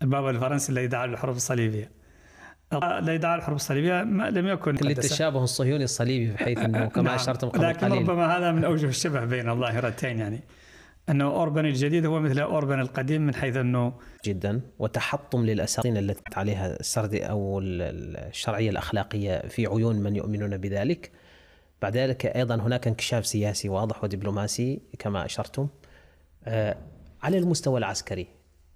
البابا الفرنسي الذي دعا للحروب الصليبية، الذي دعا للحروب الصليبية لم يكن للتشابه الصهيوني الصليبي، بحيث أنه كما أشرتم قبل لكن قليل. ربما هذا من أوجه الشبه بين الظاهرتين، يعني أنه أوربان الجديد هو مثل أوربان القديم من حيث أنه جدا وتحطم للأساطين التي عليها السرد أو الشرعية الأخلاقية في عيون من يؤمنون بذلك. بعد ذلك أيضا هناك انكشاف سياسي واضح ودبلوماسي كما أشرتم. على المستوى العسكري،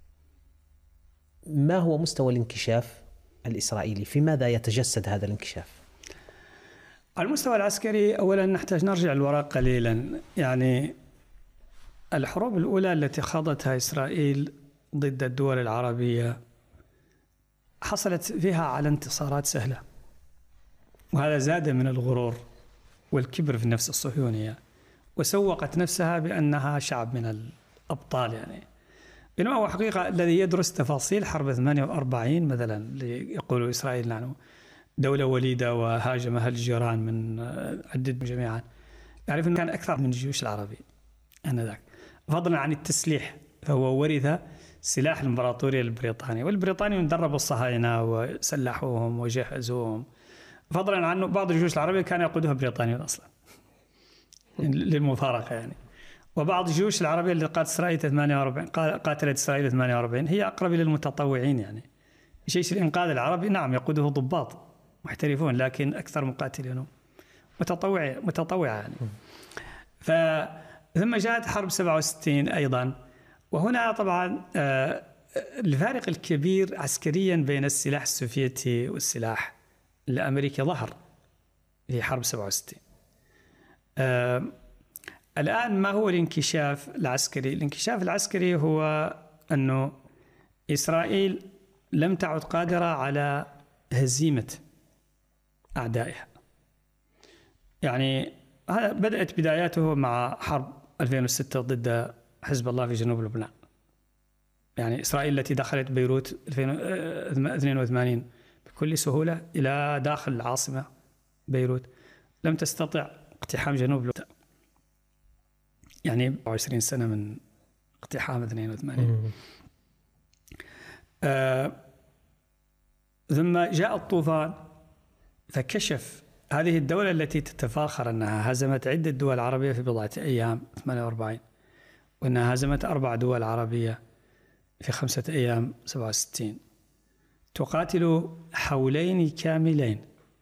ما هو مستوى الانكشاف الإسرائيلي؟ في ماذا يتجسد هذا الانكشاف؟ على المستوى العسكري أولا نحتاج نرجع للوراء قليلا. يعني الحروب الأولى التي خاضتها إسرائيل ضد الدول العربية حصلت فيها على انتصارات سهلة، وهذا زاد من الغرور والكبر في النفس الصهيونية، وسوقت نفسها بأنها شعب من الأبطال. يعني بينما هو حقيقة الذي يدرس تفاصيل حرب 48 مثلا يقول إسرائيل نحن دولة وليدة وهاجمها الجيران من عدة جميعا، يعرف أنه كان أكثر من الجيوش العربي آنذاك، فضلا عن التسليح، فهو ورث سلاح الإمبراطورية البريطانية، والبريطانيين دربوا الصهاينة وسلحوهم وجهزوهم، فضلا عنه بعض الجيوش العربية كان يقودها بريطانيا أصلا للمفارقة يعني. وبعض الجيوش العربية اللي قاتلت إسرائيل 48 هي أقرب للمتطوعين. يعني جيش الإنقاذ العربي نعم يقوده ضباط محترفون، لكن أكثر مقاتلين متطوعة يعني. ثم جاءت حرب 67 أيضا، وهنا طبعا الفارق الكبير عسكريا بين السلاح السوفيتي والسلاح الأمريكي ظهر في حرب 67. الآن ما هو الانكشاف العسكري؟ الانكشاف العسكري هو أنه إسرائيل لم تعد قادرة على هزيمة أعدائها. يعني هذا بدأت بداياته مع حرب 2006 ضد حزب الله في جنوب لبنان. يعني إسرائيل التي دخلت بيروت 2082 بكل سهولة إلى داخل العاصمة بيروت، لم تستطع اقتحام جنوب لبنان، يعني 20 سنة من اقتحام 82. ثم جاء الطوفان فكشف هذه الدولة التي تتفاخر أنها هزمت عدة دول عربية في بضعة أيام 48، وأنها هزمت 4 دول عربية في 5 أيام 67، تقاتل حولين كاملين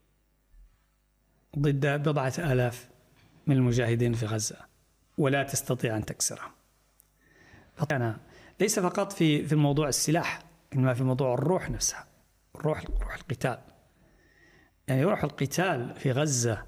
ضد 10,000 من المجاهدين في غزة ولا تستطيع أن تكسرهم. ليس فقط في موضوع السلاح، إنما في موضوع الروح نفسها، روح القتال. يعني روح القتال في غزة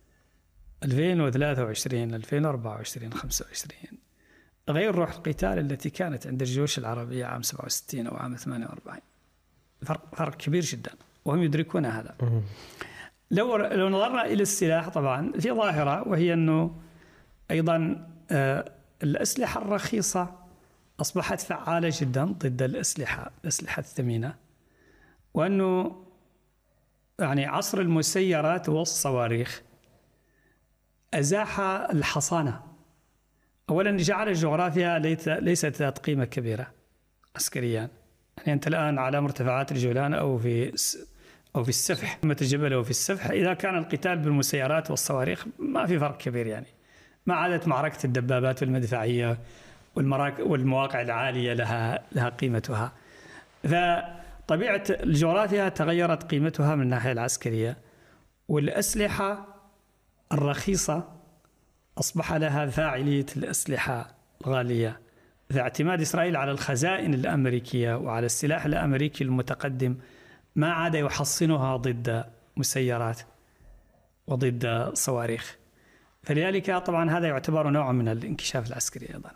2023 2024 25 غير روح القتال التي كانت عند الجيوش العربية عام 67 أو عام 48. فرق كبير جدا، وهم يدركون هذا. لو نظرنا إلى السلاح طبعا في ظاهرة، وهي أنه أيضا الأسلحة الرخيصة أصبحت فعالة جدا ضد الأسلحة الثمينة، وأنه يعني عصر المسيرات والصواريخ أزاح الحصانة. أولا جعل الجغرافيا ليست ذات قيمة كبيرة عسكريا. يعني أنت الآن على مرتفعات الجولان أو في السفح، قمة الجبل أو في السفح، إذا كان القتال بالمسيرات والصواريخ ما في فرق كبير، يعني ما عادت معركة الدبابات والمدفعية والمواقع العالية لها قيمتها. فطبيعة الجغرافيا تغيرت قيمتها من الناحية العسكرية، والأسلحة الرخيصة أصبح لها فاعلية الأسلحة الغالية. فاعتماد إسرائيل على الخزائن الأمريكية وعلى السلاح الأمريكي المتقدم ما عاد يحصنها ضد مسيرات وضد صواريخ. فلذلك طبعا هذا يعتبر نوع من الانكشاف العسكري أيضا.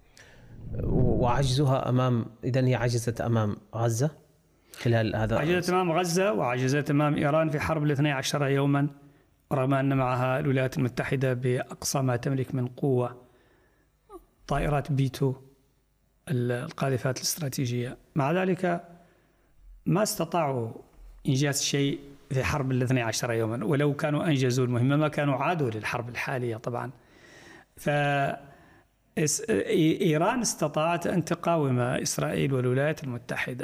وعجزها إذن هي عجزت أمام غزة خلال هذا، عجزت أمام غزة وعجزت أمام إيران في حرب 12 يوما، رغم أن معها الولايات المتحدة بأقصى ما تملك من قوة، طائرات بي-2 القاذفات الاستراتيجية. مع ذلك ما استطاعوا إنجاز شيء في حرب 12 يوما، ولو كانوا أنجزوا المهمة ما كانوا عادوا للحرب الحالية طبعا. فإيران استطاعت أن تقاوم إسرائيل والولايات المتحدة